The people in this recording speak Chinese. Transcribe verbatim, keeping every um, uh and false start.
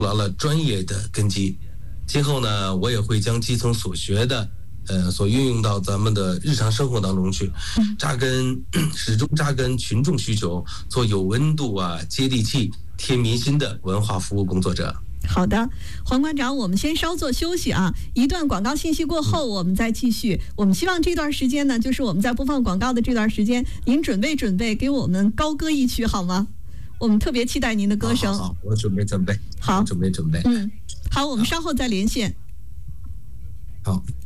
牢了专业的根基。今后呢，我也会将基层所学的呃，所运用到咱们的日常生活当中去，扎根始终扎根群众需求，做有温度啊、接地气、贴民心的文化服务工作者。 好的，黄馆长，我们先稍作休息啊，一段广告信息过后，我们再继续。我们希望这段时间呢，就是我们在播放广告的这段时间，您准备准备，给我们高歌一曲好吗？我们特别期待您的歌声。 好，好好，我准备准备。 好， 准备准备。 嗯，好，我们稍后再连线。 好。